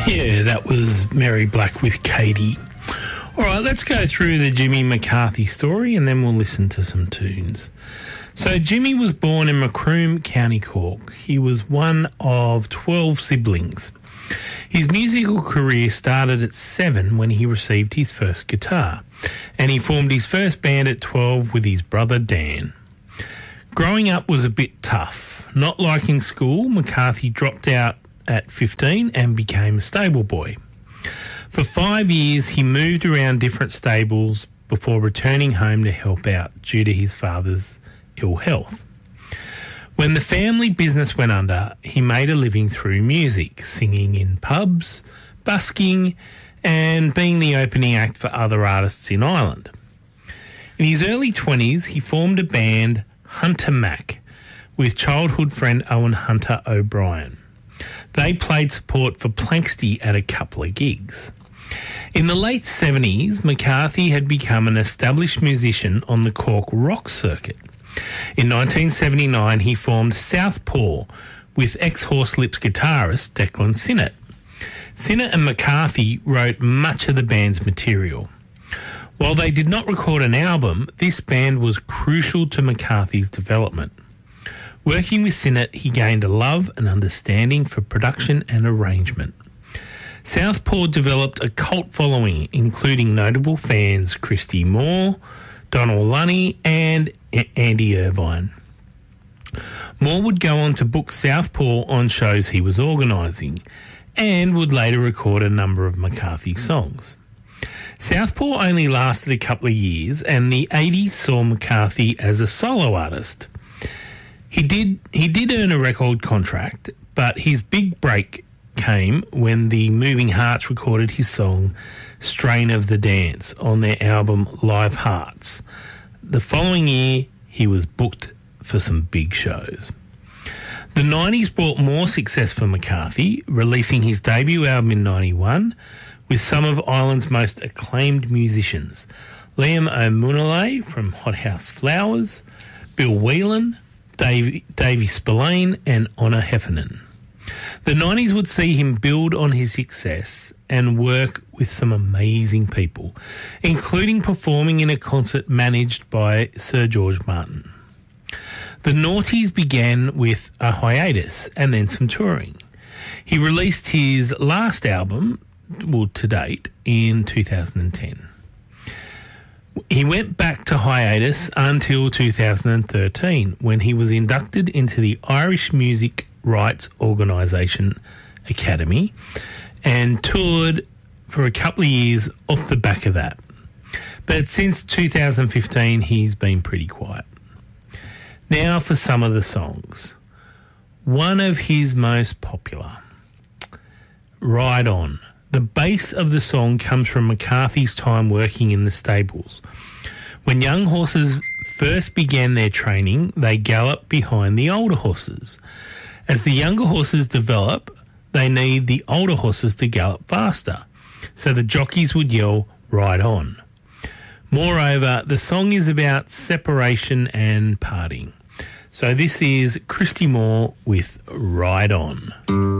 Yeah, that was Mary Black with Katie. All right, let's go through the Jimmy McCarthy story and then we'll listen to some tunes. So Jimmy was born in Macroom, County Cork. He was one of 12 siblings. His musical career started at 7 when he received his first guitar, and he formed his first band at 12 with his brother Dan. Growing up was a bit tough. Not liking school, McCarthy dropped out at 15 and became a stable boy. For 5 years, he moved around different stables before returning home to help out due to his father's ill health. When the family business went under, he made a living through music, singing in pubs, busking, and being the opening act for other artists in Ireland. In his early 20s, he formed a band, Hunter Mac, with childhood friend Owen Hunter O'Brien. They played support for Planxty at a couple of gigs. In the late 70s, McCarthy had become an established musician on the Cork rock circuit. In 1979, he formed Southpaw with ex-Horselips guitarist Declan Sinnott. Sinnott and McCarthy wrote much of the band's material. While they did not record an album, this band was crucial to McCarthy's development. Working with Sinnott, he gained a love and understanding for production and arrangement. Southpaw developed a cult following, including notable fans Christy Moore, Donald Lunny and Andy Irvine. Moore would go on to book Southpaw on shows he was organising and would later record a number of McCarthy songs. Southpaw only lasted a couple of years, and the 80s saw McCarthy as a solo artist. He did earn a record contract, but his big break came when the Moving Hearts recorded his song Strain of the Dance on their album Live Hearts. The following year, he was booked for some big shows. The 90s brought more success for McCarthy, releasing his debut album in 91 with some of Ireland's most acclaimed musicians, Liam O'Munnelly from Hothouse Flowers, Bill Whelan, Davy Spillane and Honor Heffernan. The 90s would see him build on his success and work with some amazing people, including performing in a concert managed by Sir George Martin. The noughties began with a hiatus and then some touring. He released his last album, to date, in 2010. He went back to hiatus until 2013 when he was inducted into the Irish Music Rights Organisation Academy and toured for a couple of years off the back of that. But since 2015, he's been pretty quiet. Now for some of the songs. One of his most popular, Ride On. The base of the song comes from McCarthy's time working in the stables. When young horses first began their training, they gallop behind the older horses. As the younger horses develop, they need the older horses to gallop faster, so the jockeys would yell, "Ride on." Moreover, the song is about separation and parting. So this is Christy Moore with Ride On.